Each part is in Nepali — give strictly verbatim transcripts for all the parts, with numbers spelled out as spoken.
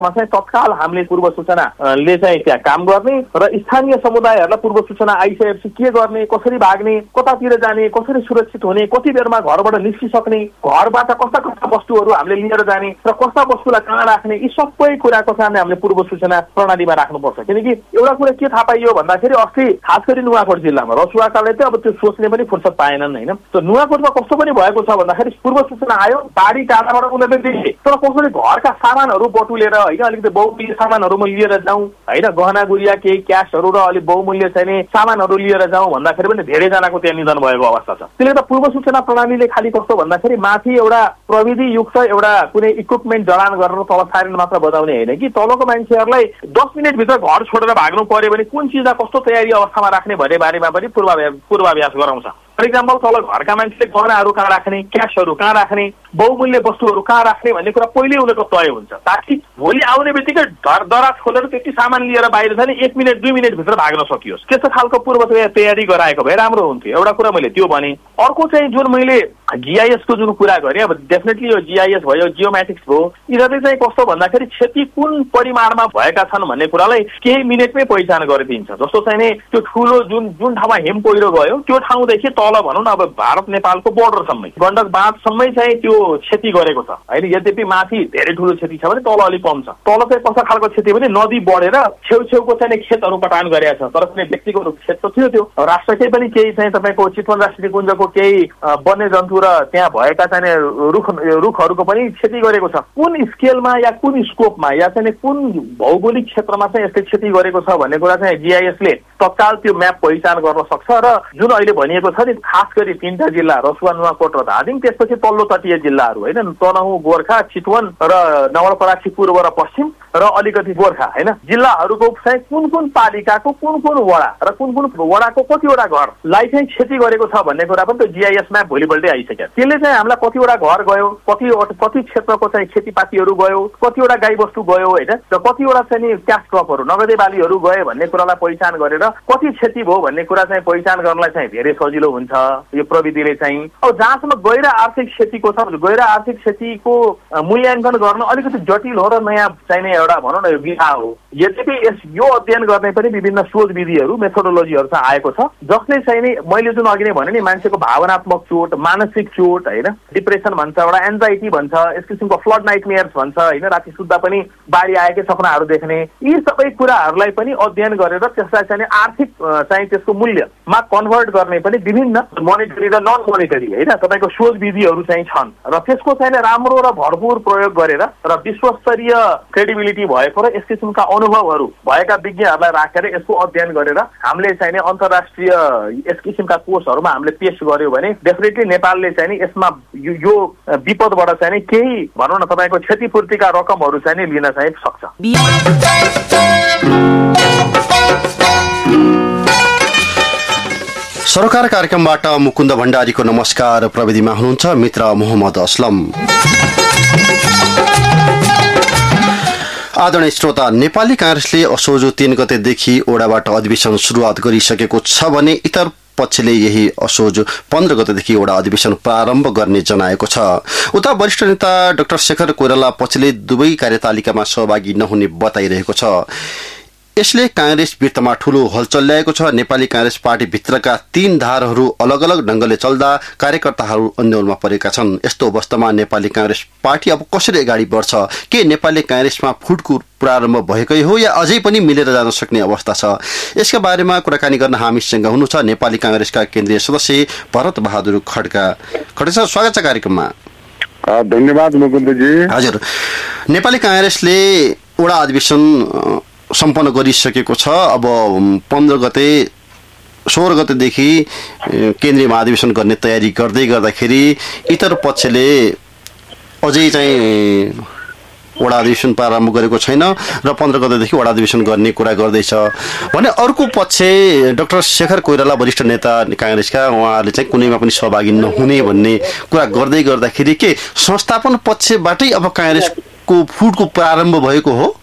चाहिँ तत्काल हामीले पूर्व सूचनाले चाहिँ त्यहाँ काम गर्ने र स्थानीय समुदायहरूलाई पूर्व सूचना आइसकेपछि के गर्ने, कसरी भाग्ने, कतातिर जाने, कसरी सुरक्षित हुने, कति बेरमा घरबाट निस्किसक्ने, घरबाट कस्ता कस्ता वस्तुहरू हामीले लिएर जाने र कस्ता वस्तुलाई कहाँ राख्ने, यी सबै कुराको चाहिँ हामीले पूर्व सूचना प्रणालीमा राख्नुपर्छ। किनकि एउटा कुरा के थाहा पाइयो भन्दाखेरि अस्ति खास गरी नुवाकोट जिल्लामा रसुवाकाले चाहिँ अब त्यो सोच्ने पनि फुर्सद पाएनन् होइन। त्यो नुवाकोटमा कस्तो पनि भएको छ भन्दाखेरि पूर्व सूचना आयो, बाढी टाढाबाट उनीहरूले देखे, तर कसरी घरका सामानहरू बटुलेर होइन अलिकति बहुमूल्य सामानहरू म लिएर जाउँ होइन, गहना गुडिया केही क्यासहरू र अलिक बहुमूल्य चाहिने सामानहरू लिएर जाउँ भन्दाखेरि पनि धेरैजनाको त्यहाँ निधन भएको अवस्था छ। त्यसले गर्दा पूर्व सूचना प्रणालीले खालि कस्तो भन्दाखेरि माथि एउटा प्रविधि युक्त एउटा कुनै इक्विपमेन्ट जडान गरेर तल साइरन मात्र बजाउने होइन कि तलको मान्छेहरूलाई दस मिनटभित्र घर छोडेर भाग्नु पर्यो भने कुन चिजलाई कस्तो तयारी अवस्थामा राख्ने भन्ने बारेमा पनि पूर्वाभ्यास पूर्वाभ्यास गराउँछ। फर इक्जाम्पल तल घरका मान्छेले गहनाहरू कहाँ राख्ने, क्यासहरू कहाँ राख्ने, बहुमूल्य वस्तुहरू कहाँ राख्ने भन्ने कुरा पहिले उनीहरूको तय हुन्छ, ताकि भोलि आउने बित्तिकै घर दराज खोलेर त्यति सामान लिएर बाहिर छ नि एक मिनट दुई मिनटभित्र भाग्न सकियोस्। त्यस्तो खालको पूर्व तयारी गराएको भए राम्रो हुन्थ्यो। एउटा कुरा मैले त्यो भने। अर्को चाहिँ जुन मैले जीआईएसको जुन कुरा गरेँ, अब डेफिनेटली यो जीआईएस भयो, जियोमेट्रिक्स भयो, यिनीहरूले चाहिँ कस्तो भन्दाखेरि क्षति कुन परिमाणमा भएका छन् भन्ने कुरालाई केही मिनटमै पहिचान गरिदिन्छ। जस्तो चाहिँ नि त्यो ठुलो जुन जुन ठाउँमा हिम पहिरो गयो त्यो ठाउँदेखि तल भनौँ न अब भारत नेपालको बोर्डरसम्मै गण्डक बाँधसम्मै चाहिँ त्यो क्षति गरेको छ होइन। यद्यपि माथि धेरै ठुलो क्षति छ भने तल अलिक कम छ। तल चाहिँ कस्तो खालको क्षति भने नदी बढेर छेउछेउको चाहिँ खेतहरू पटान गरेको छ, तर कुनै व्यक्तिगत खेत त थियो त्यो राष्ट्रकै पनि केही चाहिँ तपाईँको चितवन राष्ट्रिय निकुञ्जको केही वन्यजन्तु र त्यहाँ भएका चाहिँ रुख रुखहरूको पनि क्षति गरेको छ। कुन स्केलमा या कुन स्कोपमा या चाहिँ कुन भौगोलिक क्षेत्रमा चाहिँ यसले क्षति गरेको छ भन्ने कुरा चाहिँ जीआईएसले तत्काल त्यो म्याप पहिचान गर्न सक्छ। र जुन अहिले भनिएको छ नि खास गरी तीनटा जिल्ला रसुवा, नुवाकोट र धादिङ, त्यसपछि तल्लो तटीय जिल्लाहरू होइन, तनहुँ, गोर्खा, चितवन र नवलपरासी पूर्व र पश्चिम र अलिकति गोर्खा होइन, जिल्लाहरूको चाहिँ कुन कुन पालिकाको कुन कुन वडा र कुन कुन वडाको कतिवटा घरलाई चाहिँ क्षति गरेको छ भन्ने कुरा पनि त्यो जीआईएस म्याप भोलिपल्टै आइसक्यो। त्यसले चाहिँ हामीलाई कतिवटा घर गयो, कति कति क्षेत्रको चाहिँ खेतीपातीहरू गयो, कतिवटा गाईबस्तु गयो होइन, र कतिवटा चाहिँ नि क्यास क्रपहरू नगदे बालीहरू गयो भन्ने कुरालाई पहिचान गरेर कति क्षति भयो भन्ने कुरा चाहिँ पहिचान गर्नलाई चाहिँ धेरै सजिलो हुन्छ यो प्रविधिले चाहिँ। अब जहाँसम्म गैर आर्थिक क्षतिको छ, गैर आर्थिक क्षतिको मूल्याङ्कन गर्न अलिकति जटिल हो र नयाँ चाहिने एउटा भनौँ न यो विधा हो। यद्यपि यस यो अध्ययन गर्ने पनि विभिन्न शोध विधिहरू मेथोडोलोजीहरू चाहिँ आएको छ, जसले चाहिँ नि मैले जुन अघि नै भने नि मान्छेको भावनात्मक चोट, मानसिक चोट होइन, डिप्रेसन भन्छ, एउटा एन्जाइटी भन्छ, यस किसिमको फ्लड नाइटमेयर्स भन्छ होइन, राति सुत्दा पनि बाढी आएकै सपनाहरू देख्ने, यी सबै कुराहरूलाई पनि अध्ययन गरेर त्यसलाई चाहिँ आर्थिक चाहिँ त्यसको मूल्यमा कन्भर्ट गर्ने पनि विभिन्न मोनिटरी र नन मोनिटरी होइन तपाईँको शोध विधिहरू चाहिँ छन्। र त्यसको चाहिँ राम्रो र भरपुर प्रयोग गरेर र विश्वस्तरीय क्रेडिबिलिटी भएको र यस किसिमका अनुभवहरू भएका विज्ञहरूलाई राखेर यसको अध्ययन गरेर हामीले चाहिँ अन्तर्राष्ट्रिय यस किसिमका कोर्सहरूमा हामीले पेश गर्यो भने डेफिनेटली नेपालले चाहिँ यसमा यो विपदबाट चाहिँ केही भनौँ न तपाईँको क्षतिपूर्तिका रकमहरू चाहिँ लिन चाहिँ सक्छ। सरकार कार्यक्रमबाट मुकुन्द भण्डारीको नमस्कार। प्रविधिमा हुनुहुन्छ मित्र मोहम्मद असलम। आदरणीय श्रोता, नेपाली कांग्रेसले असोज तीन गतेदेखि ओडाबाट अधिवेशन सुरुवात गरिसकेको छ भने इतर पक्षले यही असोज पन्ध्र गतेदेखि एउटा अधिवेशन प्रारम्भ गर्ने जनाएको छ। उता वरिष्ठ नेता डाक्टर शेखर कोइराला पक्षले दुवै कार्यतालिकामा सहभागी नहुने बताइरहेको छ। यसले कांग्रेस वृत्तमा ठूलो हलचल ल्याएको छ। नेपाली कांग्रेस पार्टी भित्रका तीन धारहरू अलग अलग ढंगले चल्दा कार्यकर्ताहरू अन्यलमा परेका छन्। यस्तो अवस्थामा नेपाली कांग्रेस पार्टी अब कसरी अगाडि बढ्छ? के नेपाली कांग्रेसमा फुटको प्रारम्भ भएकै हो या अझै पनि मिलेर जान सक्ने अवस्था छ? यसका बारेमा कुराकानी गर्न हामीसँग हुनुहुन्छ नेपाली कांग्रेसका केन्द्रीय सदस्य भरत बहादुर खड्का। खड्का सर, स्वागत छ कार्यक्रममा। धन्यवाद मुकुन्दजी। हजुर, नेपाली कांग्रेसले वडा अधिवेशन सम्पन्न गरिसकेको छ। अब पन्ध्र गते सोह्र गतेदेखि केन्द्रीय महाधिवेशन गर्ने तयारी गर्दै गर्दाखेरि इतर पक्षले अझै चाहिँ वडा अधिवेशन प्रारम्भ गरेको छैन र पन्ध्र गतेदेखि वडा अधिवेशन गर्ने कुरा गर्दैछ भने अर्को पक्ष डाक्टर शेखर कोइराला वरिष्ठ नेता कांग्रेसका, उहाँहरूले चाहिँ कुनैमा पनि सहभागी नहुने भन्ने कुरा गर्दै गर्दाखेरि के संस्थापन पक्षबाटै अब कांग्रेसको फुटको प्रारम्भ भएको हो?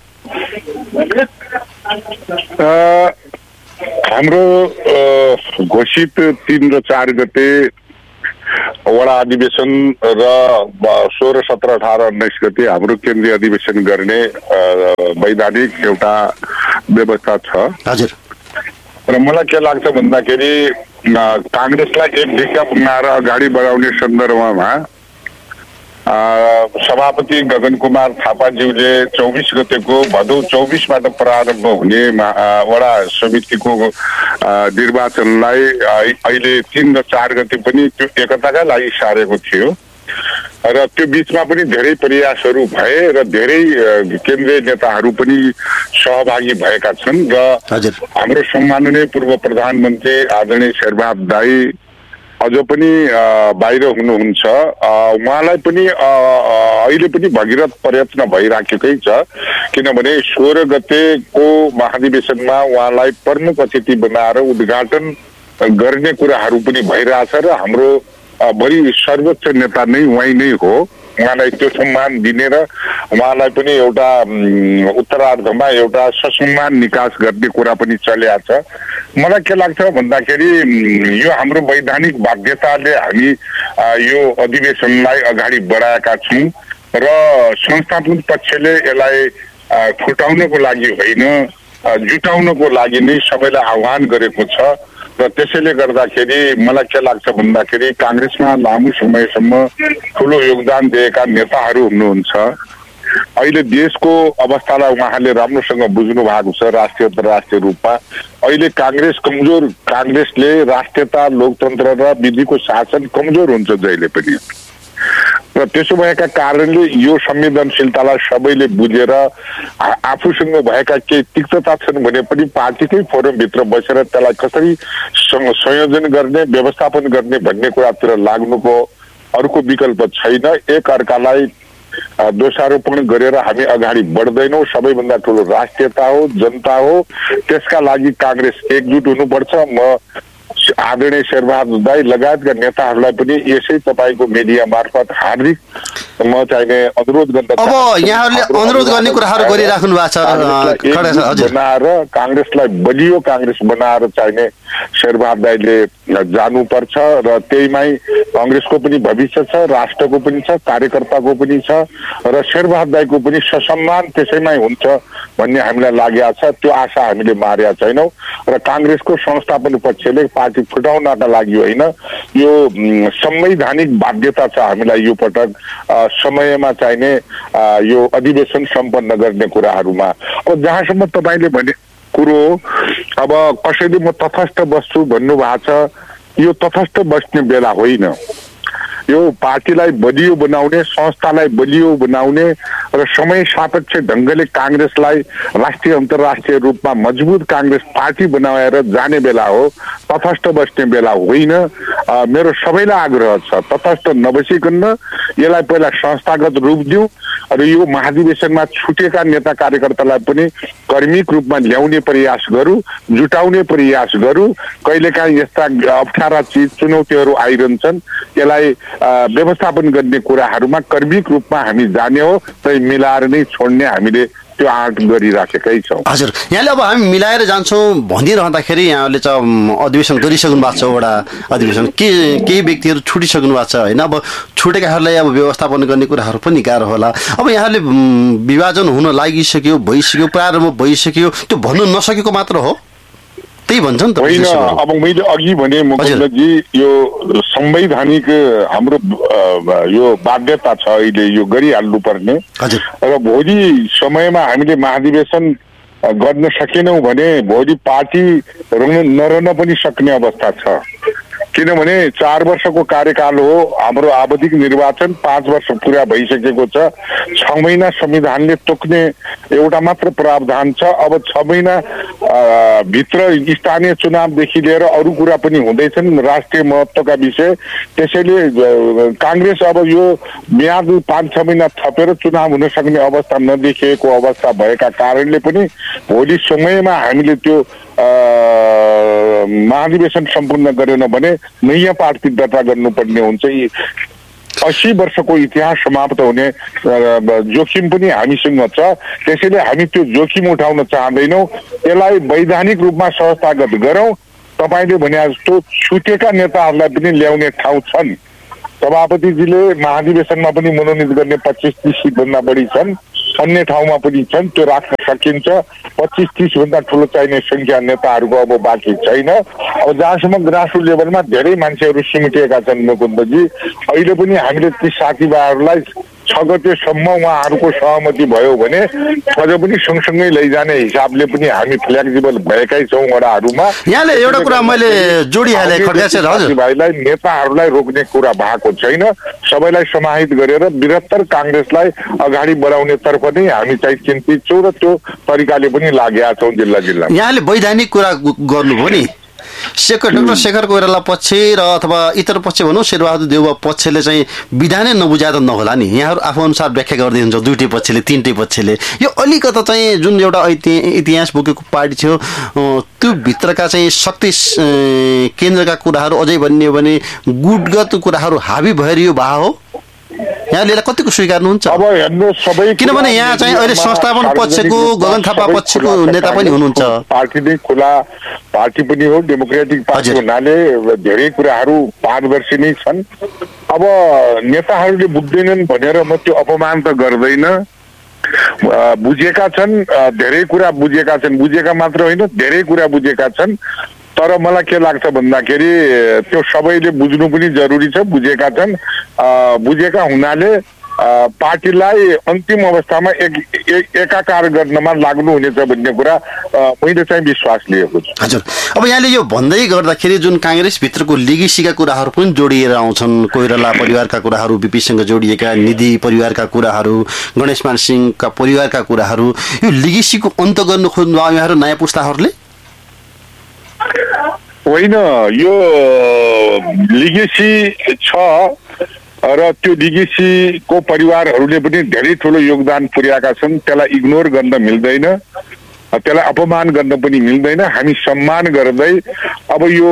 हाम्रो घोषित तीन र चार गते वडा अधिवेशन र सोह्र सत्र अठार उन्नाइस गते हाम्रो केन्द्रीय अधिवेशन गर्ने वैधानिक एउटा व्यवस्था छ। हजुर। र मलाई के लाग्छ भन्दाखेरि काङ्ग्रेसलाई एक ढिक्का बनाएर अगाडि बढाउने सन्दर्भमा सभापति गगन कुमार थापाज्यूले चौबिस गतेको भदौ चौबिसबाट प्रारम्भ हुने वडा समितिको निर्वाचनलाई अहिले तीन र चार गते पनि त्यो एकताका लागि सारेको थियो र त्यो बिचमा पनि धेरै प्रयासहरू भए र धेरै केन्द्रीय नेताहरू पनि सहभागी भएका छन् र हाम्रो सम्माननीय पूर्व प्रधानमन्त्री आदरणीय शेरबहादुर दाई अझ पनि बाहिर हुनुहुन्छ। उहाँलाई पनि अहिले पनि भगीरथ प्रयत्न भइराखेकै छ, किनभने सोह्र गतेको महाधिवेशनमा उहाँलाई प्रमुख अतिथि बनाएर उद्घाटन गर्ने कुराहरू पनि भइरहेछ र हाम्रो बढी सर्वोच्च नेता नै उहाँ नै हो। उहाँलाई त्यो सम्मान दिने र उहाँलाई पनि एउटा उत्तरार्धमा एउटा ससम्मान निकास गर्ने कुरा पनि चलेको छ। मलाई के लाग्छ भन्दाखेरि यो हाम्रो वैधानिक बाध्यताले हामी यो अधिवेशनलाई अगाडि बढाएका छौँ र संस्थात्मक पक्षले यसलाई फुटाउनको लागि होइन, जुटाउनको लागि नै सबैलाई आह्वान गरेको छ र त्यसैले गर्दाखेरि मलाई के लाग्छ भन्दाखेरि काङ्ग्रेसमा लामो समयसम्म ठुलो योगदान दिएका नेताहरू हुनुहुन्छ। अहिले देशको अवस्थालाई उहाँले राम्रोसँग बुझ्नु भएको छ राष्ट्रिय अन्तर्राष्ट्रिय रूपमा। अहिले काङ्ग्रेस कमजोर, काङ्ग्रेसले राष्ट्रियता, लोकतन्त्र र विधिको शासन कमजोर हुन्छ जहिले पनि र त्यसो भएका कारणले यो संवेदनशीलतालाई सबैले बुझेर आफूसँग भएका केही तिक्तता छन् भने पनि पार्टीकै फोरमभित्र बसेर त्यसलाई कसरी संयोजन गर्ने, व्यवस्थापन गर्ने भन्ने कुरातिर लाग्नुको अर्को विकल्प छैन। एक अर्कालाई दोषारोपण गरेर हामी अगाडि बढ्दैनौँ। सबैभन्दा ठुलो राष्ट्रियता हो, जनता हो, त्यसका लागि काङ्ग्रेस एकजुट हुनुपर्छ। म आदरणीय शेरबहादुर दाई लगायतका नेताहरूलाई पनि यसै तपाईँको मिडिया मार्फत हार्दिक म चाहिने अनुरोध गर्न अब यहाँहरूले अनुरोध गर्ने कुराहरू गरिराख्नु भएको छ। बनाएर काङ्ग्रेसलाई बलियो काङ्ग्रेस बनाएर चाहिने शेरबहादुर दाईले जानुपर्छ र त्यहीमै काङ्ग्रेसको पनि भविष्य छ, राष्ट्रको पनि छ, कार्यकर्ताको पनि छ र शेरबहादुर दाईको पनि ससम्मान त्यसैमै हुन्छ भन्ने हामीलाई लागेको छ। त्यो आशा हामीले मारेका छैनौँ र काङ्ग्रेसको संस्थापन पक्षले पार्टी फुटाउनका लागि होइन, यो संवैधानिक बाध्यता छ हामीलाई यो पटक समयमा चाहिने यो अधिवेशन सम्पन्न गर्ने कुराहरूमा। अब जहाँसम्म तपाईँले भने कुरो अब कसैले म तटस्थ बस्छु भन्नुभएको छ, यो तटस्थ बस्ने बेला होइन। यो पार्टीलाई बलियो बनाउने, संस्थालाई बलियो बनाउने र समय सापेक्ष ढङ्गले काङ्ग्रेसलाई राष्ट्रिय अन्तर्राष्ट्रिय रूपमा मजबुत काङ्ग्रेस पार्टी बनाएर जाने बेला हो, तटस्थ बस्ने बेला होइन। मेरो सबैलाई आग्रह छ तटस्थ नबसिकन यसलाई पहिला संस्थागत रूप दिउँ र यो महाधिवेशनमा छुटेका नेता कार्यकर्तालाई पनि कर्मिक रूपमा ल्याउने प्रयास गरौँ, जुटाउने प्रयास गरौँ। कहिलेकाहीँ यस्ता अप्ठ्यारा चिज चुनौतीहरू आइरहन्छन्, यसलाई व्यवस्थापन गर्ने कुराहरूमा कर्मिक रूपमा हामी जाने हो, तै मिलाएर नै छोड्ने हामीले त्यो आँट गरिराखेकै छौँ। हजुर, यहाँले अब हामी मिलाएर जान्छौँ भनिरहँदाखेरि यहाँले चाहिँ अधिवेशन गरिसक्नु भएको छ, एउटा अधिवेशन के केही व्यक्तिहरू छुटिसक्नु भएको छ होइन। अब छुटेकाहरूलाई अब व्यवस्थापन गर्ने कुराहरू पनि गाह्रो होला। अब यहाँले विभाजन हुन लागिसक्यो, भइसक्यो, प्रारम्भ भइसक्यो, त्यो भन्नु नसकेको मात्र हो, त्यही भन्छ नि त होइन। अब मैले अघि भने मुकुन्दजी यो संवैधानिक हाम्रो यो बाध्यता छ, अहिले यो गरिहाल्नु पर्ने र भोलि समयमा हामीले महाधिवेशन गर्न सकेनौँ भने भोलि पार्टी नरहन पनि सक्ने अवस्था छ। किनभने चार वर्षको कार्यकाल हो हाम्रो आवधिक निर्वाचन, पाँच वर्ष पुरा भइसकेको छ। छ महिना संविधानले तोक्ने एउटा मात्र प्रावधान छ। अब छ महिना भित्र स्थानीय चुनावदेखि लिएर अरू कुरा पनि हुँदैछन्, राष्ट्रिय महत्त्वका विषय। त्यसैले काङ्ग्रेस अब यो म्याद पाँच छ महिना थपेर चुनाव हुन सक्ने अवस्था नदेखिएको अवस्था भएका कारणले पनि भोलि समयमा हामीले त्यो महाधिवेशन सम्पूर्ण गरेन भने नयाँ पार्टी दर्ता गर्नुपर्ने हुन्छ। अस्सी वर्षको इतिहास समाप्त हुने जोखिम पनि हामीसँग छ। त्यसैले हामी त्यो जोखिम उठाउन चाहँदैनौँ। यसलाई वैधानिक रूपमा संस्थागत गरौँ। तपाईँले भने जस्तो छुटेका नेताहरूलाई पनि ल्याउने ठाउँ छन्, सभापतिजीले महाधिवेशनमा पनि मनोनित गर्ने पच्चिस तीस सिटभन्दा बढी छन्, अन्य ठाउँमा पनि छन्, त्यो राख्न सकिन्छ। पच्चिस तीस भन्दा ठुलो चाहिने संख्या नेताहरूको अब बाँकी छैन। अब जहाँसम्म ग्रासरुट लेभलमा धेरै मान्छेहरू सिमटिएका छन् मुकुन्दजी, अहिले पनि हामीले ती साथीभाइहरूलाई छ गतेसम्म उहाँहरूको सहमति भयो भने अझ पनि सँगसँगै लैजाने हिसाबले पनि हामी फ्लेक्सिबल भएकै छौँ वडाहरूमा। यहाँले एउटा कुरा मैले जोडिहालेँ साथीभाइलाई, नेताहरूलाई रोक्ने कुरा भएको छैन। सबैलाई समाहित गरेर बृहत्तर काङ्ग्रेसलाई अगाडि बढाउनेतर्फ नै हामी चाहिँ चिन्तित छौँ र त्यो तरिकाले पनि लागेका छौँ जिल्ला जिल्ला। यहाँले वैधानिक कुरा गर्नुभयो नि, शेखर डाक्टर शेखर कोइराला पक्ष र अथवा इतर पक्ष भनौँ शेरबहादुर देउवा पक्षले चाहिँ विधानै नबुझा त नहोला नि, यहाँहरू आफू अनुसार व्याख्या गर्दै हुन्छ दुईटै पक्षले तीनटै पक्षले। यो अलिकता चाहिँ जुन एउटा इतिहास बोकेको पार्टी थियो त्यो भित्रका चाहिँ शक्ति केन्द्रका कुराहरू अझै भनियो भने गुटगत कुराहरू हाबी भएर यो भा हो, यहाँले यसलाई कतिको स्वीकार्नुहुन्छ? अब हेर्नु सबै, किनभने यहाँ चाहिँ अहिले संस्थापन पक्षको गगन थापा पक्षको नेता पनि हुनुहुन्छ। पार्टी नै खुला पार्टी पनि हो, डेमोक्रेटिक पार्टी हुनाले धेरै कुराहरू पारदर्शी नै छन्। अब नेताहरूले बुझ्दैनन् भनेर म त्यो अपमान त गर्दैन, बुझेका छन्, धेरै कुरा बुझेका छन्, बुझेका मात्र होइन धेरै कुरा बुझेका छन्। तर मलाई के लाग्छ भन्दाखेरि त्यो सबैले बुझ्नु पनि जरुरी छ, बुझेका छन्। बुझेका हुनाले पार्टीलाई अन्तिम अवस्थामा एक एकाकार गर्नमा लाग्नुहुनेछ भन्ने कुरा मैले चाहिँ विश्वास लिएको छु। हजुर, अब यहाँले यो भन्दै गर्दाखेरि जुन काङ्ग्रेसभित्रको लिगेसीका कुराहरू पनि जोडिएर आउँछन्, कोइराला परिवारका कुराहरू, बिपीसँग जोडिएका निधि परिवारका कुराहरू, गणेशमान सिंहका परिवारका कुराहरू, यो लिगेसीको अन्त गर्नु खोज्नु यहाँहरू नयाँ पुस्ताहरूले? होइन, यो लिगेसी छ र त्यो लिगेसीको परिवारहरूले पनि धेरै ठुलो योगदान पुर्याएका छन्। त्यसलाई इग्नोर गर्न मिल्दैन, त्यसलाई अपमान गर्न पनि मिल्दैन। हामी सम्मान गर्दै अब यो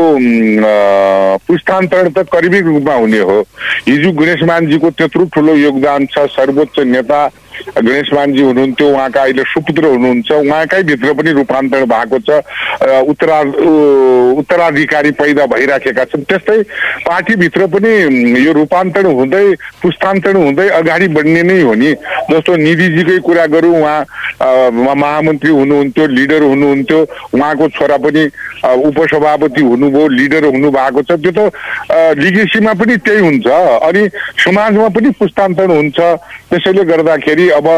पुस्तान्तरण त करिबी रूपमा हुने हो। हिजो गणेशमानजीको त्यत्रो ठुलो योगदान छ, सर्वोच्च नेता गणेशमानजी हुनुहुन्थ्यो, उहाँका अहिले सुपुत्र हुनुहुन्छ, उहाँकै भित्र पनि रूपान्तरण भएको छ, उत्तरा उत्तराधिकारी पैदा भइराखेका छन्। त्यस्तै पार्टीभित्र पनि यो रूपान्तरण हुँदै पुस्तान्तरण हुँदै अगाडि बढ्ने नै हो नि। जस्तो निधिजीकै कुरा गरौँ, उहाँ महामन्त्री हुनुहुन्थ्यो, लिडर हुनुहुन्थ्यो, उहाँको छोरा पनि उपसभापति हुनुभयो, लिडर हुनुभएको छ। त्यो त लिगेसीमा पनि त्यही हुन्छ, अनि समाजमा पनि पुस्तान्तरण हुन्छ। त्यसैले गर्दाखेरि अब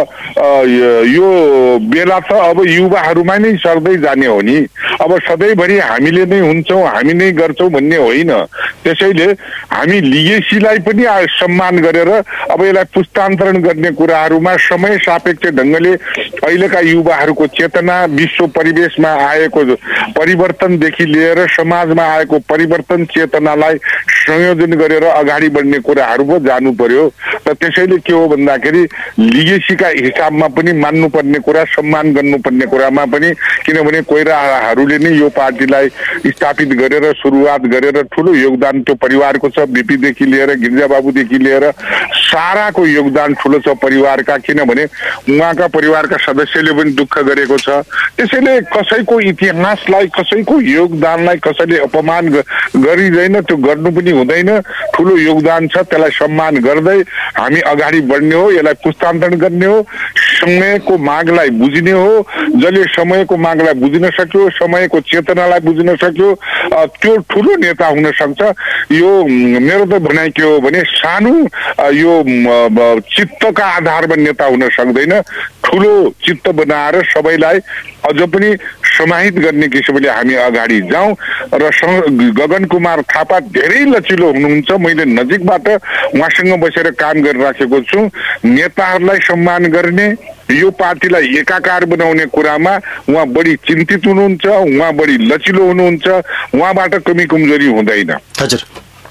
यो बेला त अब युवाहरूमा नै सर्दै जाने हो नि। अब सधैँभरि हामीले नै हुन्छौँ, हामी नै गर्छौँ भन्ने होइन। त्यसैले हामी लिगेसीलाई पनि सम्मान गरेर अब यसलाई पुस्तान्तरण गर्ने कुराहरूमा समय सापेक्ष ढङ्गले अहिलेका युवाहरूको चेतना, विश्व परिवेशमा आएको परिवर्तनदेखि लिएर समाजमा आएको परिवर्तन चेतनालाई संयोजन गरेर अगाडि बढ्ने कुराहरू पो जानु पर्यो। र त्यसैले के हो भन्दाखेरि लिगेसीका हिसाबमा पनि मान्नुपर्ने कुरा, सम्मान गर्नुपर्ने कुरामा पनि, किनभने कोइरालाहरूले नै यो पार्टीलाई स्थापित गरेर सुरुवात गरेर ठुलो योगदान त्यो परिवारको छ। बिपीदेखि लिएर गिरिजाबाबुदेखि लिएर साराको योगदान ठुलो छ परिवारका, किनभने उहाँका परिवारका सदस्यले पनि दुःख गरेको छ। त्यसैले कसैको इतिहासलाई, कसैको योगदानलाई कसैले अपमान गरिँदैन, त्यो गर्नु पनि हुँदैन। ठुलो योगदान छ, त्यसलाई सम्मान गर्दै हामी अगाडि बढ्ने हो, यसलाई पुस्तान्तरण गर्ने हो, समयको मागलाई बुझ्ने हो। जसले समयको मागलाई बुझ्न सक्यो, समयको चेतनालाई बुझ्न सक्यो, त्यो ठुलो नेता हुन सक्छ। यो मेरो त भनाइ के हो भने सानो यो चित्तका आधारमा नेता हुन सक्दैन, ठुलो चित्त बनाएर सबैलाई अझ पनि समाहित गर्ने किसिमले हामी अगाडि जाउँ। र गगन कुमार थापा धेरै लचिलो हुनुहुन्छ, मैले नजिकबाट उहाँसँग बसेर काम गरिराखेको छु। नेताहरूलाई सम्मान गर्ने, यो पार्टीलाई एकाकार बनाउने कुरामा उहाँ बढी चिन्तित हुनुहुन्छ, उहाँ बढी लचिलो हुनुहुन्छ, उहाँबाट कमी कमजोरी हुँदैन। हजुर,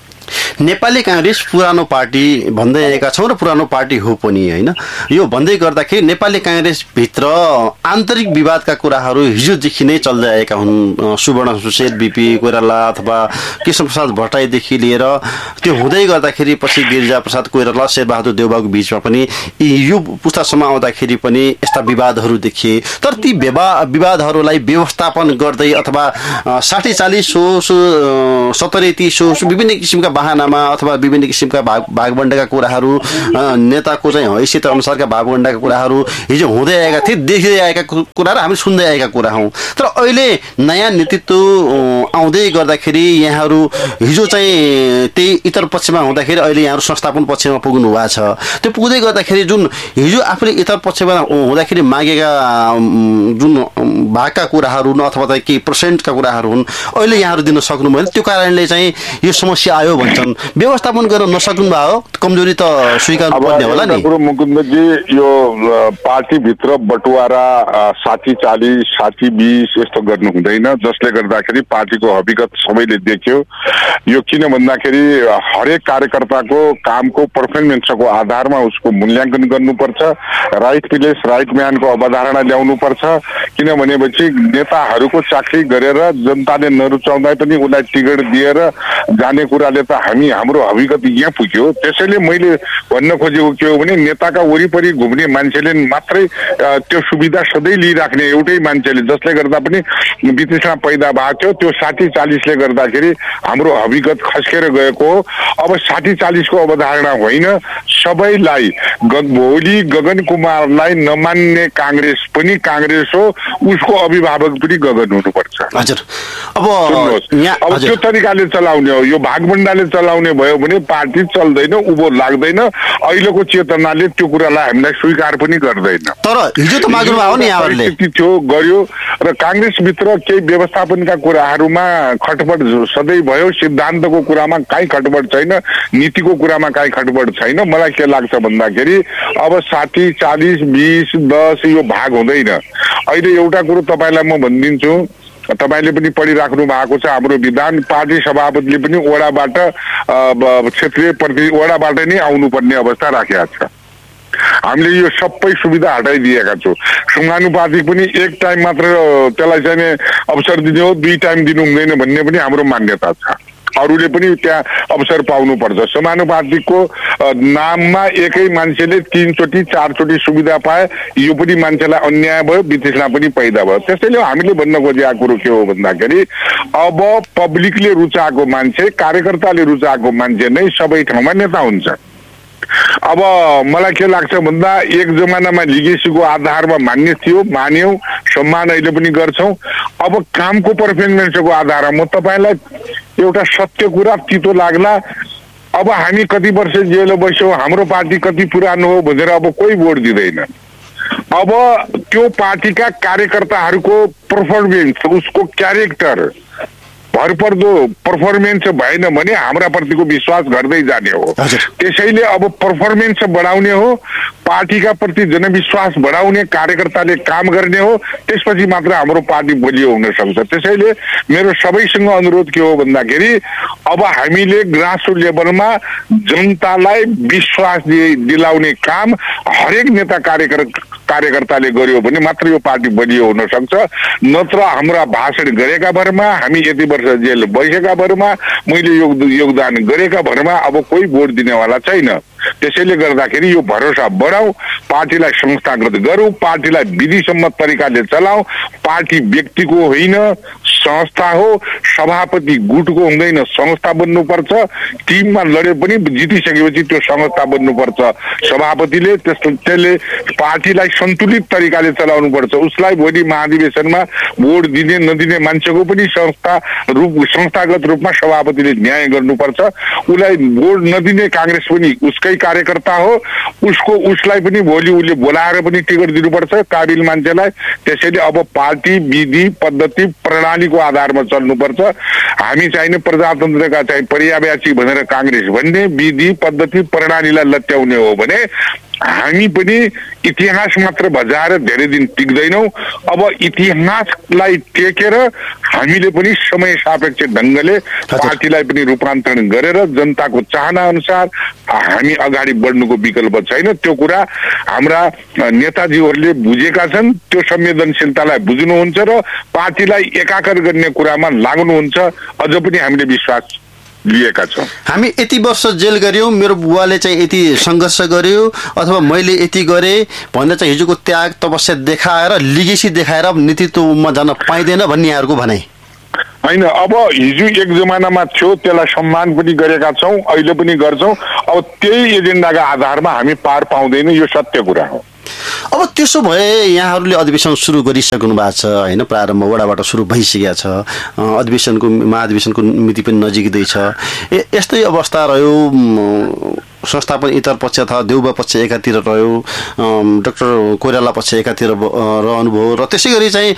नेपाली काङ्ग्रेस पुरानो पार्टी भन्दै आएका छौँ र पुरानो पार्टी हो पनि होइन। यो भन्दै गर्दाखेरि नेपाली काङ्ग्रेसभित्र आन्तरिक विवादका कुराहरू हिजोदेखि नै चल्दै आएका हुन्। सुवर्ण सुशेर, बिपी कोइराला अथवा कृष्णप्रसाद भट्टराईदेखि लिएर त्यो हुँदै गर्दाखेरि पछि गिरिजाप्रसाद कोइराला, शेरबहादुर देउवाको बिचमा पनि यो पुस्तासम्म आउँदाखेरि पनि यस्ता विवादहरू देखिए। तर ती विवादहरूलाई व्यवस्थापन गर्दै अथवा साठी चालिस सौ सत्तरी तीस सौ विभिन्न किसिमका बाहनामा अथवा विभिन्न किसिमका भाग भागवण्डाका कुराहरू नेताको चाहिँ हैसियत अनुसारका भागवण्डाका कुराहरू हिजो हुँदै आएका थिए, देखिँदै आएका कुरा र हामी सुन्दै आएका कुरा हौँ। तर अहिले नयाँ नेतृत्व आउँदै गर्दाखेरि यहाँहरू हिजो चाहिँ त्यही इतर पक्षमा हुँदाखेरि अहिले यहाँहरू संस्थापन पक्षमा पुग्नु भएको छ। त्यो पुग्दै गर्दाखेरि जुन हिजो आफूले इतर पक्षमा हुँदाखेरि मागेका जुन भागका कुराहरू न अथवा त केही पर्सेन्टका कुराहरू हुन् अहिले यहाँहरू दिन सक्नु भएन, त्यो कारणले चाहिँ यो समस्या आयो भन्छन्। व्यवस्थापन गर्न नसक्नु भयो, कमजोरी त स्वीकार पर्ने होला नि। मुकुन्दजी, यो पार्टीभित्र बटुवारा साठी चालिस साठी बिस यस्तो गर्नु हुँदैन, जसले गर्दाखेरि पार्टीको हकीकत सबैले देख्यो। यो किन भन्दाखेरि हरेक कार्यकर्ताको कामको पर्फर्मेन्सको आधारमा उसको मूल्याङ्कन गर्नुपर्छ, राइट प्लेस राइट म्यानको अवधारणा ल्याउनुपर्छ। किन भनेपछि नेताहरूको चाकरी गरेर जनताले नरुचाउँदा पनि उसलाई टिकट दिएर जाने कुराले त हामी हाम्रो हकीकत यहाँ पुग्यो। त्यसैले मैले भन्न खोजेको के हो भने नेताका वरिपरि घुम्ने मान्छेले मात्रै त्यो सुविधा सधैँ लिइराख्ने एउटै मान्छेले, जसले गर्दा पनि वितृष्णा पैदा भएको थियो। त्यो साठी चालिसले गर्दाखेरि हाम्रो हकीकत खस्केर गएको हो। अब साठी चालिसको अवधारणा होइन, सबैलाई भोलि गगन कुमारलाई नमान्ने काङ्ग्रेस पनि काङ्ग्रेस हो, उसको अभिभावक पनि गगन हुनुपर्छ। हजुर, अब अब त्यो तरिकाले चलाउने हो। यो भागबण्डाले चलाउने भयो भने पार्टी चल्दैन, उभो लाग्दैन। अहिलेको चेतनाले त्यो कुरालाई हामीलाई स्वीकार पनि गर्दैन। तर हिजो त माग्नु भयो नि यहाँहरूले, थियो गर्यो र काङ्ग्रेसभित्र केही व्यवस्थापनका कुराहरूमा खटपट सधैँ भयो, सिद्धान्तको कुरामा काहीँ खटपट छैन, नीतिको कुरामा काहीँ खटपट छैन। मलाई के लाग्छ भन्दाखेरि अब साठी चालिस बिस दस यो भाग हुँदैन। अहिले एउटा कुरो तपाईँलाई म भनिदिन्छु, तपाईँले पनि पढिराख्नु भएको छ, हाम्रो विधान पार्टी सभापतिले पनि वडाबाट क्षेत्रीय प्रति वडाबाट नै आउनुपर्ने अवस्था राखेका छ। हामीले यो सबै सुविधा हटाइदिएका छौँ। समानुपातिक पनि एक टाइम मात्र त्यसलाई चाहिँ अवसर दिने हो, दुई टाइम दिनु हुँदैन भन्ने पनि हाम्रो मान्यता छ। अरूले पनि त्यहाँ अवसर पाउनुपर्छ। समानुपातिकको नाममा एकै मान्छेले तीनचोटि चारचोटि सुविधा पाए, यो पनि मान्छेलाई अन्याय भयो, वितृष्णा पनि पैदा भयो। त्यसैले हामीले भन्न खोजेको कुरो के हो भन्दाखेरि अब पब्लिकले रुचाएको मान्छे, कार्यकर्ताले रुचाएको मान्छे नै सबै ठाउँमा नेता हुन्छ। अब मलाई के लाग्छ भन्दा एक जमानामा लिगेसीको आधारमा मान्ने थियो, मान्यौँ, सम्मान अहिले पनि गर्छौँ। अब कामको पर्फर्मेन्सको आधारमा म तपाईँलाई एउटा सत्य कुरा तितो लाग्ला, अब हामी कति वर्ष जेल बस्यौँ, हाम्रो पार्टी कति पुरानो हो भनेर अब कोही भोट दिँदैन। अब त्यो पार्टीका कार्यकर्ताहरूको पर्फर्मेन्स, उसको क्यारेक्टर भरपर्दो पर्फर्मेन्स भएन भने हाम्रा प्रतिको विश्वास घट्दै जाने हो। त्यसैले अब पर्फर्मेन्स बढाउने हो, पार्टीका प्रति जनविश्वास बढाउने, कार्यकर्ताले काम गर्ने हो, त्यसपछि मात्र हाम्रो पार्टी बलियो हुन सक्छ। त्यसैले मेरो सबैसँग अनुरोध के हो भन्दाखेरि अब हामीले ग्रासरुट लेभलमा जनतालाई विश्वास दिलाउने काम हरेक नेता कार्यकर्ता कार्यकर्ताले गर्यो भने मात्र यो पार्टी बलियो हुन सक्छ। नत्र हाम्रा भाषण गरेका भरमा, हामी यति वर्ष जेल बसेका भरमा, मैले योगदान गरेका भरमा अब कोही भोट दिनेवाला छैन। त्यसैले गर्दाखेरि यो भरोसा बढाऊ, पार्टीलाई संस्थागत गरौँ, पार्टीलाई विधिसम्मत तरिकाले चलाऊ। पार्टी व्यक्तिको होइन, संस्था हो। सभापति गुटको हुँदैन, संस्था बन्नुपर्छ। टिममा लडे पनि जितिसकेपछि त्यो संस्था बन्नुपर्छ सभापतिले। त्यस्तो त्यसले पार्टीलाई सन्तुलित तरिकाले चलाउनु पर्छ। उसलाई भोलि महाधिवेशनमा भोट दिने नदिने मान्छेको पनि संस्था रूप संस्थागत रूपमा सभापतिले न्याय गर्नुपर्छ। उसलाई भोट नदिने काङ्ग्रेस पनि उसकै कार्यकर्ता हो, उसको उसलाई पनि भोलि उसले बोलाएर पनि टिकट दिनुपर्छ काबिल मान्छेलाई। त्यसैले अब पार्टी विधि पद्धति प्रणालीको आधारमा चल्नुपर्छ। हामी चाहिने प्रजातन्त्रका चाहिँ पर्याव्याची भनेर काङ्ग्रेस भन्ने, विधि पद्धति प्रणालीलाई लट्याउने हो भने हामी पनि इतिहास मात्र भजाएर धेरै दिन टिक्दैनौँ। अब इतिहासलाई टेकेर हामीले पनि समय सापेक्ष ढङ्गले पार्टीलाई पनि रूपान्तरण गरेर जनताको चाहना अनुसार हामी अगाडि बढ्नुको विकल्प छैन। त्यो कुरा हाम्रा नेताजीहरूले बुझेका छन्, त्यो संवेदनशीलतालाई बुझ्नुहुन्छ र पार्टीलाई एकाकार गर्ने कुरामा लाग्नुहुन्छ। अझ पनि हामीले विश्वास लिएका छौँ। हामी यति वर्ष जेल गर्यौँ, मेरो बुवाले चाहिँ यति सङ्घर्ष गर्यो अथवा मैले यति गरेँ भनेर चाहिँ हिजोको त्याग तपस्या देखाएर लिगेसी देखाएर नेतृत्वमा जान पाइँदैन भन्ने यहाँहरूको भनाइ। होइन। अब हिजो एक जमानामा थियो, त्यसलाई सम्मान पनि गरेका छौँ, अहिले पनि गर्छौँ। अब त्यही एजेन्डाका आधारमा हामी पार पाउँदैन, यो सत्य कुरा हो। अब त्यसो भए यहाँहरूले अधिवेशन सुरु गरिसक्नु भएको छ होइन, प्रारम्भ वडाबाट सुरु भइसकेको छ, अधिवेशनको महाधिवेशनको मिति पनि नजिकै छ। यस्तै अवस्था रह्यो, संस्थापन इतर पक्ष अथवा देउबा पक्ष एकातिर रह्यो, डाक्टर कोइराला पक्ष एकातिर रहनुभयो र त्यसै गरी चाहिँ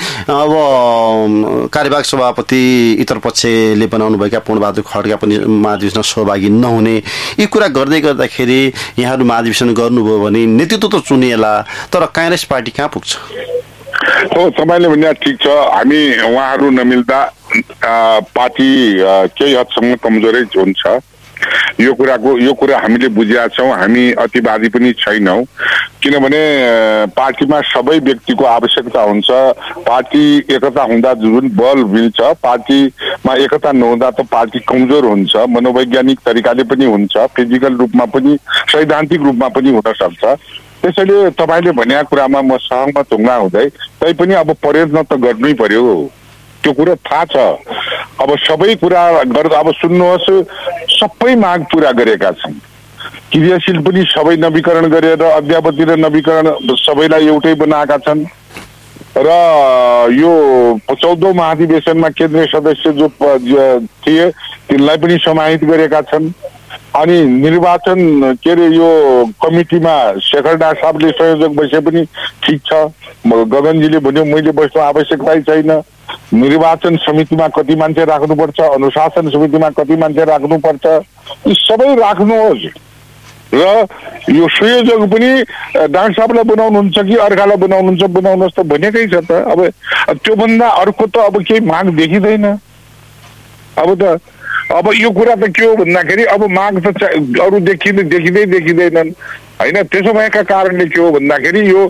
अब कार्यवाहक सभापति इतर पक्षले बनाउनुभएका पूर्णबहादुर खड्का पनि महाधिवेशनमा सहभागी नहुने, यी कुरा गर्दै गर्दाखेरि यहाँहरू महाधिवेशन गर्नुभयो भने नेतृत्व त चुनिएला, तर काङ्ग्रेस पार्टी कहाँ पुग्छ? हो, तपाईँले भने ठिक छ। हामी उहाँहरू नमिल्दा पार्टी केही हदसम्म कमजोरै हुन्छ। यो कुराको यो कुरा हामीले बुझेका छौँ। हामी अतिवादी पनि छैनौँ, किनभने पार्टीमा सबै व्यक्तिको आवश्यकता हुन्छ। पार्टी एकता हुँदा जुन बल मिल्छ, पार्टीमा एकता नहुँदा त पार्टी कमजोर हुन्छ। मनोवैज्ञानिक तरिकाले पनि हुन्छ, फिजिकल रूपमा पनि, सैद्धान्तिक रूपमा पनि हुन सक्छ। त्यसैले तपाईँले भनेका कुरामा म सहमत हुँदा हुँदै तैपनि अब प्रयत्न त गर्नै पर्यो, त्यो कुरा थाहा छ। अब सबै कुरा गर्दा अब सुन्नुहोस्, सबै माग पूरा गरेका छन्। क्रियाशील पनि सबै नवीकरण गरेर, अद्यावधि र नवीकरण सबैलाई एउटै बनाएका छन्। र यो चौधौँ महाधिवेशनमा केन्द्रीय सदस्य जो थिए तिनलाई पनि समाहित गरेका छन्। अनि निर्वाचन के अरे यो कमिटीमा शेखर डा साहबले संयोजक बसे पनि ठिक छ। गगनजीले भन्यो मैले बस्नु आवश्यकतै छैन। निर्वाचन समितिमा कति मान्छे राख्नुपर्छ, अनुशासन समितिमा कति मान्छे राख्नुपर्छ, यी सबै राख्नुहोस्। र यो संयोजक पनि डाक्टर साहबलाई बनाउनुहुन्छ कि अर्कालाई बनाउनुहुन्छ, बनाउनुहोस् त भनेकै छ त। अब त्योभन्दा अर्को त अब केही माग देखिँदैन। अब त अब यो कुरा त के हो भन्दाखेरि अब माग त अरू देखिँदै देखिँदै देखिँदैनन् होइन। त्यसो भएका कारणले के हो भन्दाखेरि यो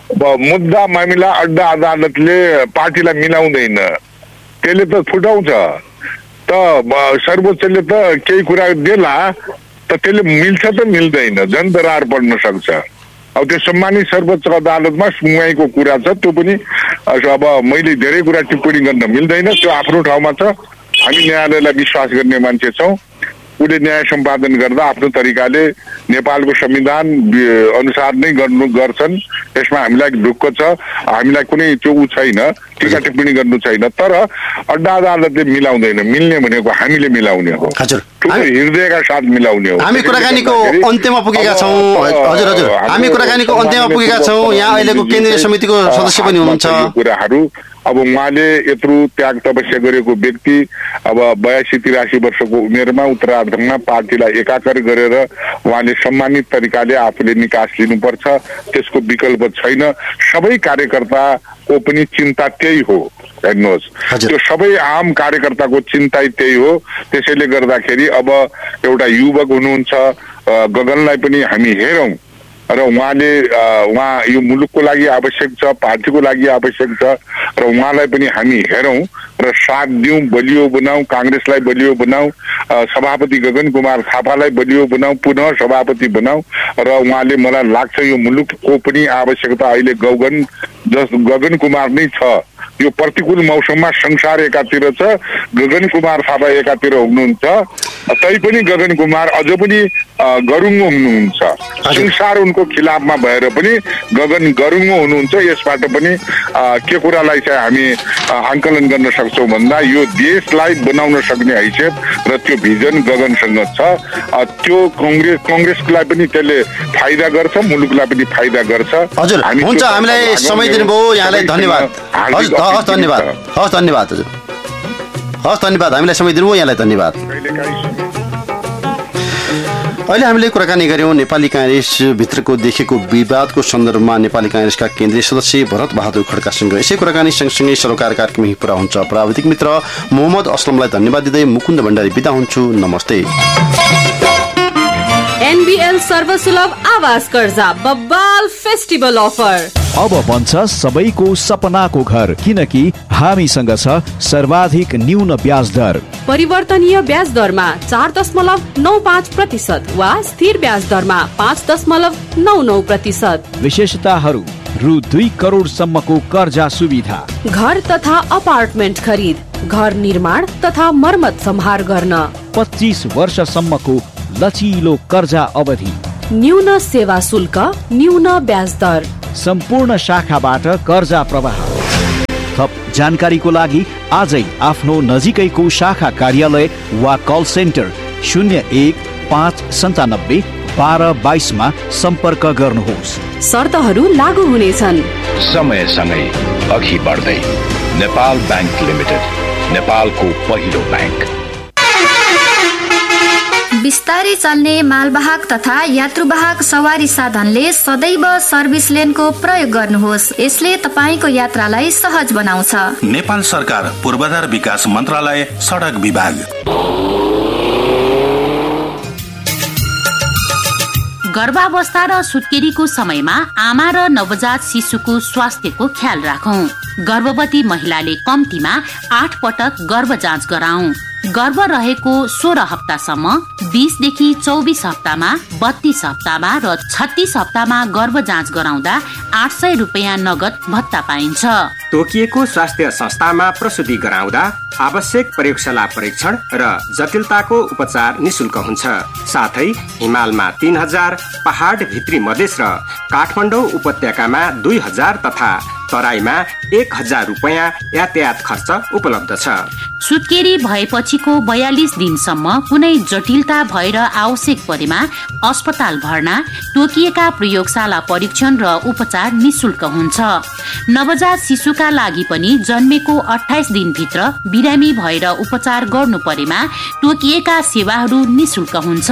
मुद्दा मामिला अड्डा अदालतले पार्टीलाई मिलाउँदैन, त्यसले त फुटाउँछ। त सर्वोच्चले त केही कुरा देला त त्यसले मिल्छ त मिल्दैन, झन् दरार पर्न सक्छ। अब त्यो सम्मानित सर्वोच्च अदालतमा सुनवाईको कुरा छ, त्यो पनि अब मैले धेरै कुरा टिप्पणी गर्न मिल्दैन, त्यो आफ्नो ठाउँमा छ। हामी न्यायालयलाई विश्वास गर्ने मान्छे छौँ। उसले न्याय सम्पादन गर्दा आफ्नो तरिकाले नेपालको संविधान अनुसार नै गर्नु गर्छन्। यसमा हामीलाई ढुक्क छ, हामीलाई कुनै त्यो ऊ छैन, टिका टिप्पणी गर्नु छैन। तर अड्डा अदालतले मिलाउँदैन, मिल्ने भनेको हामीले मिलाउने हो, हृदयका साथ मिलाउने हो। हामी कुराकानीको अन्त्यमा पुगेका छौँ। हजुर हजुर हामी कुराकानीको अन्त्यमा पुगेका छौँ। यहाँ अहिलेको केन्द्रीय समितिको सदस्य पनि हुनुहुन्छ। कुराहरू अब उहाँले यत्रो त्याग तपस्या गरेको व्यक्ति अब बयासी तिरासी वर्षको उमेरमा उत्तरार्धमा पार्टीलाई एकाकार गरेर उहाँले सम्मानित तरिकाले आफूले निकास लिनुपर्छ, त्यसको विकल्प छैन। सबै कार्यकर्ताको पनि चिन्ता त्यही हो। हेर्नुहोस्, त्यो सबै आम कार्यकर्ताको चिन्ता त्यही हो। त्यसैले गर्दाखेरि अब एउटा युवक हुनुहुन्छ गगनलाई पनि हामी हेरौँ र उहाँले उहाँ यो मुलुकको लागि आवश्यक छ, पार्टीको लागि आवश्यक छ र उहाँलाई पनि हामी हेरौँ र साथ दिउँ, बलियो बनाऊ, काङ्ग्रेसलाई बलियो बनाऊ, सभापति गगन कुमार थापालाई बलियो बनाऊ, पुनः सभापति बनाऊ। र उहाँले मलाई लाग्छ यो मुलुकको पनि आवश्यकता अहिले गगन जस गगन कुमार नै छ। यो प्रतिकूल मौसममा संसार एकातिर छ, गगन कुमार थापा एकातिर हुनुहुन्छ, तैपनि गगन कुमार अझ पनि गरुङ्गो हुनुहुन्छ। संसार उनको खिलाफमा भएर पनि गगन गरुङ्गो हुनुहुन्छ। यसबाट पनि के कुरालाई चाहिँ हामी आङ्कलन गर्न सक्छौँ भन्दा यो देशलाई बनाउन सक्ने हैसियत र त्यो भिजन गगनसँग छ। त्यो कङ्ग्रेस कङ्ग्रेसलाई पनि त्यसले फाइदा गर्छ, मुलुकलाई पनि फाइदा गर्छ। हजुर हुन्छ, हामीलाई समय दिनुभयो, यहाँलाई धन्यवाद। हस् हस् धन्यवाद, हस् धन्यवाद हजुर, हस् धन्यवाद, हामीलाई समय दिनुभयो, यहाँलाई धन्यवाद। अहिले हामीले कुराकानी गऱ्यौँ नेपाली काङ्ग्रेसभित्रको देखेको विवादको सन्दर्भमा नेपाली काङ्ग्रेसका केन्द्रीय सदस्य भरत बहादुर खड्कासँग। यसै कुराकानी सँगसँगै सरोकार कार्यक्रम यही पुरा हुन्छ। प्राविधिक मित्र मोहम्मद असलमलाई धन्यवाद दिँदै मुकुन्द भण्डारी बिदा हुन्छु। नमस्ते। एनबीएल सर्वसुलभ आवास कर्जा बब्बाल फेस्टिभल अफर अब बन्छ सबैको सपनाको घर, किनकि हामीसँग छ सर्वाधिक न्यून ब्याज दर। परिवर्तनीय ब्याज दरमा चार दशमलव नौ पाँच प्रतिशत वा स्थिर ब्याज दरमा पाँच दशमलव नौ नौ प्रतिशत। विशेषताहरू रु दुई करोडसम्मको कर्जा सुविधा। घर तथा अपार्टमेन्ट खरिद, घर निर्माण तथा मर्मत सम्हार गर्न पच्चीस वर्षसम्मको लचिलो कर्जा अवधि, न्यून सेवा शुल्क, न्यून ब्याज दर, सम्पूर्ण शाखाबाट कर्जा प्रवाह। थप जानकारीको लागि आजै आफ्नो नजिकैको शाखा कार्यालय वा कल सेन्टर शून्य एक पाँच सन्तानब्बे बाह्र बाइसमा सम्पर्क गर्नुहोस्। शर्तहरू लागू हुनेछन्। समयसँगै अघि बढ्दै नेपाल बैंक लिमिटेड, नेपालको पहिलो बैंक। बिस्तारै चल्ने मालवाहक तथा यात्रुवाहक सवारी साधनले सदैव सर्भिस लेनको प्रयोग गर्नुहोस्। यसले तपाईको यात्रालाई सहज बनाउँछ। नेपाल सरकार पूर्वाधार विकास मन्त्रालय, सडक विभाग। गर्भावस्था र सुत्केरीको समयमा आमा र नवजात शिशुको स्वास्थ्यको ख्याल राखौं। गर्भवती महिलाले कम्तीमा आठ पटक गर्भ जाँच गराउँ। गर्भ रहेको सोह्र हप्तासम्म, बीस देखि चौबिस हप्तामा, बत्तीस हप्तामा र छत्तीस हप्तामा गर्भ जाँच गराउँदा आठ सय रुपियाँ नगद भत्ता पाइन्छ। तोकिएको स्वास्थ्य संस्थामा प्रसुति गराउँदा आवश्यक प्रयोगशाला परीक्षण र जटिलताको उपचार निशुल्क हुन्छ। साथै हिमालमा तीन हजार, पहाड भित्री मधेस र काठमाडौँ उपत्यकामा दुई हजार तथा तराईमा एक हजार रुपियाँ यातायात खर्च उपलब्ध छ। सुत्केरी भएपछिको बयालिस दिनसम्म कुनै जटिलता भएर आवश्यक परेमा अस्पताल भर्ना, तोकिएका प्रयोगशाला परीक्षण र उपचार निशुल्क हुन्छ। नवजात शिशुका लागि पनि जन्मेको अठाइस दिनभित्र बिरामी भएर उपचार गर्नु परेमा तोकिएका सेवाहरू निशुल्क हुन्छ।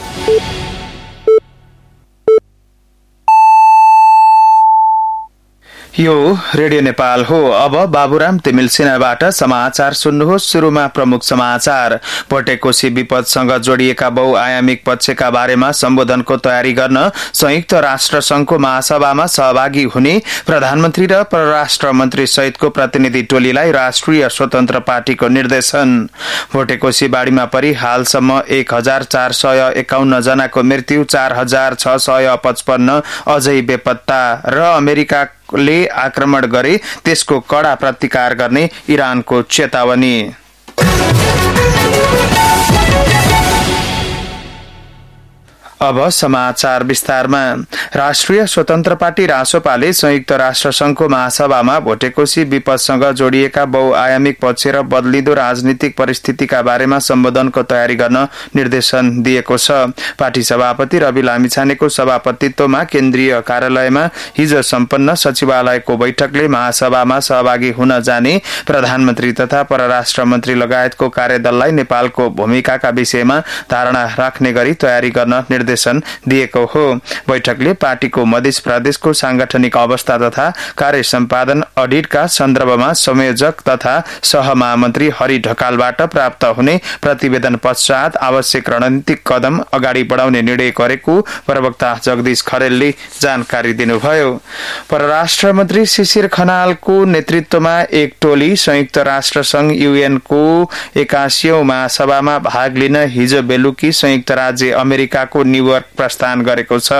यो रेडियो नेपाल हो। अब बाबुराम तिमिल सिन्हाबाट समाचार सुन्नुहोस्। सुरुमा प्रमुख समाचार। भोटेकोशी विपदसँग जोडिएका बहुआयामिक पक्षका बारेमा सम्बोधनको तयारी गर्न संयुक्त राष्ट्र संघको महासभामा सहभागी हुने प्रधानमन्त्री र परराष्ट्र मन्त्री सहितको प्रतिनिधि टोलीलाई राष्ट्रिय स्वतन्त्र पार्टीको निर्देशन। भोटेकोशी बाढीमा परि हालसम्म एक हजार चार सय एकाउन्न जनाको मृत्यु, चार हजार छ सय पचपन्न अझै बेपत्ता र अमेरिका ले आक्रमण गरे त्यसको कडा प्रतिकार गर्ने इरानको चेतावनी। अब समाचार विस्तारमा। राष्ट्रिय स्वतन्त्र पार्टी रासोपाले संयुक्त राष्ट्र संघको महासभामा भोटेकोशी विपदसँग जोडिएका बहुआयामिक पक्ष र बदलिदो राजनीतिक परिस्थितिका बारेमा सम्बोधनको तयारी गर्न निर्देशन दिएको छ। पार्टी सभापति रवि लामिछानेको सभापतित्वमा केन्द्रीय कार्यालयमा हिजो सम्पन्न सचिवालयको बैठकले महासभामा सहभागी हुन जाने प्रधानमन्त्री तथा परराष्ट्र मन्त्री लगायतको कार्यदललाई नेपालको भूमिकाका विषयमा धारणा राख्ने गरी तयारी गर्न निर्देशन दिएको हो। बैठकले पार्टीको मध्य प्रदेशको सांगठनिक अवस्था तथा कार्य सम्पादन अडिटका सन्दर्भमा संयोजक तथा सहमहामन्त्री हरि ढकालबाट प्राप्त हुने प्रतिवेदन पश्चात आवश्यक रणनीतिक कदम अगाडि बढाउने निर्णय गरेको प्रवक्ता जगदीश खरेलले जानकारी दिनुभयो। परराष्ट्र मन्त्री शिशिर खनालको नेतृत्वमा एक टोली संयुक्त राष्ट्र संघ यूएनको एकासीऔं महासभामा भाग लिन हिजो बेलुकी संयुक्त राज्य अमेरिकाको न्युयोर्क प्रस्थान गरेको छ।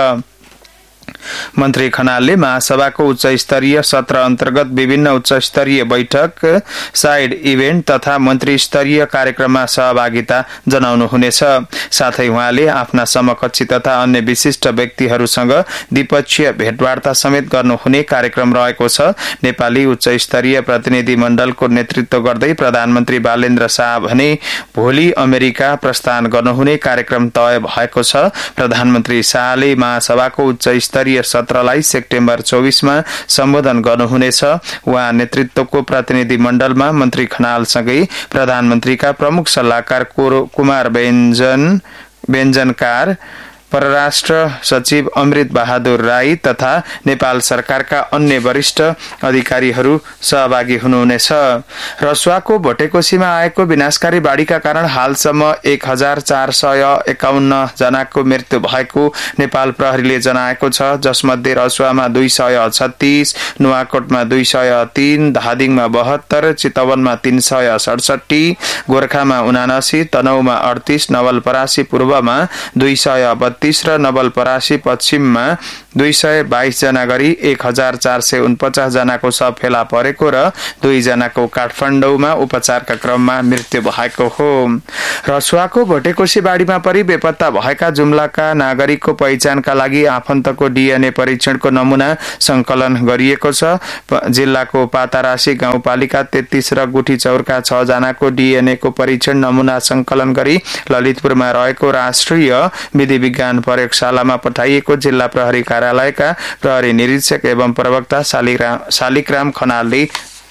मन्त्री खनालले महासभाको उच्च स्तरीय सत्र अन्तर्गत विभिन्न उच्च स्तरीय बैठक, साइड इभेन्ट तथा मन्त्री स्तरीय कार्यक्रममा सहभागिता जनाउनुहुनेछ। साथै उहाँले आफ्ना समकक्षी तथा अन्य विशिष्ट व्यक्तिहरूसँग द्विपक्षीय भेटवार्ता समेत गर्नुहुने कार्यक्रम रहेको छ। नेपाली उच्च स्तरीय प्रतिनिधि मण्डलको नेतृत्व गर्दै प्रधानमन्त्री बालेन्द्र शाह भने भोलि अमेरिका प्रस्थान गर्नुहुने कार्यक्रम तय भएको छ। प्रधानमन्त्री शाहले महासभाको उच्च स्तरीय सत्रलाई सेप्टेम्बर चौबीसमा सम्बोधन गर्नुहुनेछ। उहाँ नेतृत्वको प्रतिनिधि मण्डलमा मन्त्री खनालसँगै प्रधानमन्त्रीका प्रमुख सल्लाहकार कुमार व्यञ्जन व्यञ्जनकार, परराष्ट्र सचिव अमृत बहादुर राई तथा नेपाल सरकारका अन्य वरिष्ठ अधिकारीहरू सहभागी हुनुहुनेछ। रसुवाको भोटेकोशीमा आएको विनाशकारी बाढीका कारण हालसम्म एक हजार चार सय एकाउन्न जनाको मृत्यु भएको नेपाल प्रहरीले जनाएको छ। जसमध्ये रसुवामा दुई सय छत्तीस, नुवाकोटमा दुई सय तीन, धादिङमा बहत्तर, चितवनमा तीन सय सडसठी, गोर्खामा उनासी, तनहुमा अडतीस, नवलपरासी पूर्वमा दुई सय बत्तीस र नवलपरासी पश्चिममा दुई सय बाइस जना गरी एक हजार चार सय उनपचास जनाको शव फेला परेको र दुई जनाको काठमाडौँमा उपचारका क्रममा मृत्यु भएको हो। रसुवाको भोटेकोशी बाढीमा परि बेपत्ता भएका जुम्लाका नागरिकको पहिचानका लागि आफन्तको डीएनए परीक्षणको नमूना संकलन गरिएको छ। जिल्लाको पातारासी गाउँपालिका तेत्तीस र गुठी चौरका छ जनाको डीएनए को परीक्षण नमूना संकलन गरी ललितपुरमा रहेको राष्ट्रिय विधि विज्ञान प्रयोगशालामा पठाइएको जिल्ला प्रहरी कार्यालयका प्रहरी निरीक्षक एवं प्रवक्ता शालिग्राम खनालले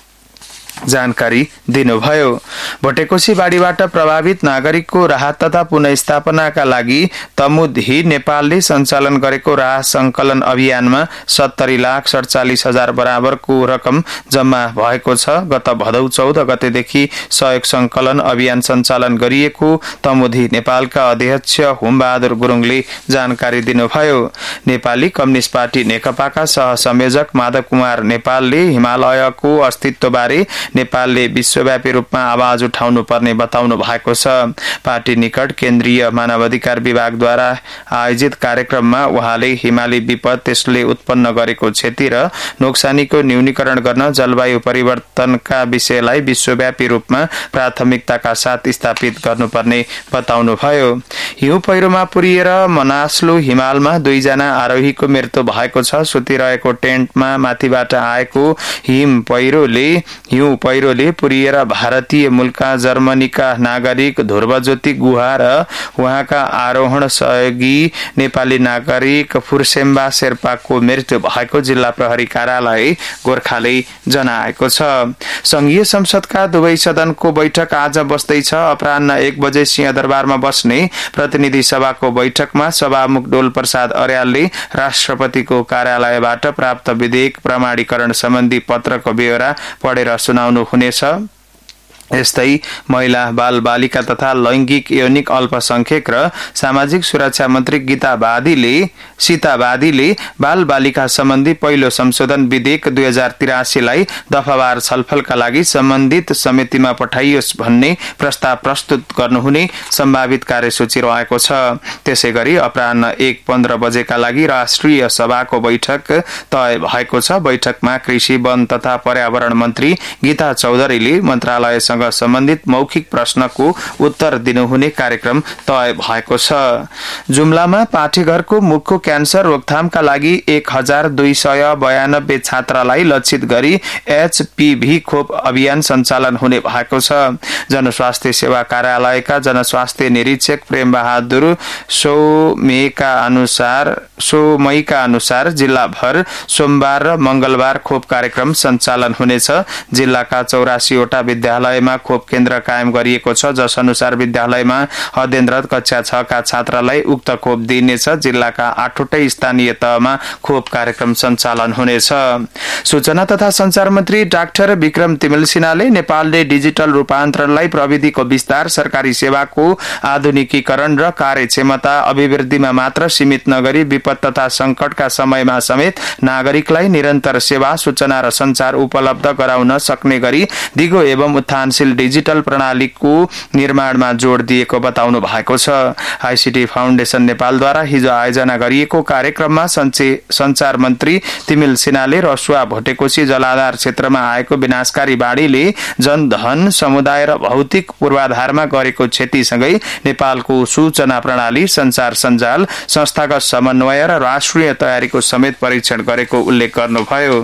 जानकारी दिनुभयो। भोटेकोशी बाढीबाट प्रभावित नागरिकको राहत तथा पुनर्स्थापनाका लागि तमुदी नेपालले सञ्चालन गरेको राहत संकलन अभियानमा सत्तरी लाख सडचालिस हजार बराबरको रकम जम्मा भएको छ। गत भदौ चौध गतेदेखि सहयोग संकलन अभियान सञ्चालन गरिएको तमुदी नेपालका अध्यक्ष हुमबहादुर गुरुङले जानकारी दिनुभयो। नेपाली कम्युनिस्ट पार्टी नेकपाका सहसंयोजक माधव कुमार नेपालले हिमालयको अस्तित्वबारे नेपालले विश्वव्यापी रूपमा आवाज उठाउनु पर्ने बताउनु भएको छ। पार्टी निकट केन्द्रीय मानवाधिकार विभागद्वारा आयोजित कार्यक्रममा उहाँले हिमाली विपद त्यसले उत्पन्न गरेको क्षति र नोक्सानीको न्यूनीकरण गर्न जलवायु परिवर्तनका विषयलाई विश्वव्यापी रूपमा प्राथमिकताका साथ स्थापित गर्नुपर्ने बताउनुभयो। हिउँ पहिरोमा पुरिएर मनास्लु हिमालमा दुईजना आरोहीको मृत्यु भएको छ। सुतिरहेको टेन्टमा माथिबाट आएको हिम पहिरोले हिउँ पहिरोले पुरिएर भारतीय मूलका जर्मनीका नागरिक ध्रुवज्योति गुहा र उहाँका आरोहण सहयोगी नेपाली नागरिक फुर्सेम्बा शेर्पाको मृत्यु भएको जिल्ला प्रहरी कार्यालय गोर्खाले जनाएको छ। संघीय संसदका दुवै सदनको बैठक आज बस्दैछ। अपराह्न एक बजे सिंहदरबारमा बस्ने प्रतिनिधि सभाको बैठकमा सभामुख डोल प्रसाद अर्यालले राष्ट्रपतिको कार्यालयबाट प्राप्त विधेयक प्रमाणीकरण सम्बन्धी पत्रको ब्यौरा पढेर सुनाउनु हुनेछ। यस्तै महिला बाल बालिका तथा लैंगिक यौनिक अल्पसंख्यक र सामाजिक सुरक्षा मन्त्री गीता बादीले सीता बादीले बाल बालिका सम्बन्धी पहिलो संशोधन विधेयक दुई हजार तिरासीलाई दफावार छलफलका लागि सम्बन्धित समितिमा पठाइयोस् भन्ने प्रस्ताव प्रस्तुत गर्नुहुने सम्भावित कार्यसूची रहेको छ। त्यसैगरी अपराह्न एक पन्ध्र बजेका लागि राष्ट्रिय सभाको बैठक तय भएको छ। बैठकमा कृषि वन तथा पर्यावरण मन्त्री गीता चौधरीले मन्त्रालयसँग सम्बन्धित मौखिक प्रश्नको उत्तर दिनुहुने कार्यक्रम तय भएको छ। जुम्लामा पाठेघरको मुखको क्यान्सर रोकथामका लागि एक हजार दुई सय बयानब्बे छात्रालाई लक्षित गरी एचपीभी खोप अभियान सञ्चालन हुने भएको छ। जनस्वास्थ्य सेवा कार्यालयका जनस्वास्थ्य निरीक्षक प्रेम बहादुर सोमेका अनुसार सोमयका अनुसार जिल्लाभर सोमबार र मंगलबार खोप कार्यक्रम सञ्चालन हुनेछ। जिल्लाका चौरासीवटा विद्यालयमा खोप केन्द्र कायम गरिएको छ, जस अनुसार विद्यालयमा अध्ययनरत कक्षा छ का छात्रालाई उक्त खोप दिइनेछ। जिल्लाका आठवटै स्थानीय तहमा खोप कार्यक्रम सञ्चालन हुनेछ। सूचना तथा संचार मन्त्री डाक्टर विक्रम तिमिल सिन्हाले नेपालले डिजिटल रूपान्तरणलाई प्रविधिको विस्तार, सरकारी सेवाको आधुनिकीकरण र कार्यक्षमता अभिवृद्धिमा मात्र सीमित नगरी विपद तथा संकटका समयमा समेत नागरिकलाई निरन्तर सेवा, सूचना र संचार उपलब्ध गराउन सक्ने गरी दिगो एवं उत्थानशील डिजिटल प्रणालीको निर्माणमा जोड़ दिएको बताउनु भएको छ। आईसीटी फाउन्डेशन नेपालद्वारा हिजो आयोजना गरिएको कार्यक्रममा संचार मन्त्री तिमिल सिन्हाले रसुवा भोटेकोशी जलाधार क्षेत्रमा आएको विनाशकारी बाढीले जनधन, समुदाय र भौतिक पूर्वाधारमा गरेको क्षतिसँगै नेपालको सूचना प्रणाली, संचार सञ्जाल, संस्थागत समन्वय र राष्ट्रिय तयारीको समेत परीक्षण गरेको उल्लेख गर्नुभयो।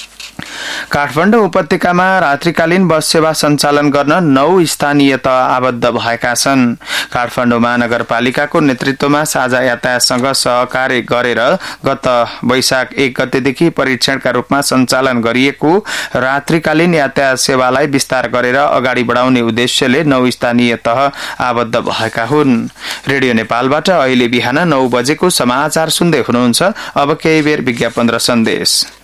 काठमाडौँ उपत्यकामा रात्रिकालीन बस सेवा सञ्चालन गर्न नौ स्थानीय तह आबद्ध भएका छन्। काठमाडौँ महानगरपालिकाको नेतृत्वमा साझा यातायातसँग सहकार्य गरेर गत वैशाख एक गतेदेखि परीक्षणका रूपमा सञ्चालन गरिएको रात्रिकालीन यातायात सेवालाई विस्तार गरेर अगाडि बढाउने उद्देश्यले नौ स्थानीय तह आबद्ध भएका हुन्। रेडियो नेपालबाट अहिले बिहान नौ बजेको समाचार सुन्दै हुनुहुन्छ। अब केही बेर विज्ञापन र सन्देश।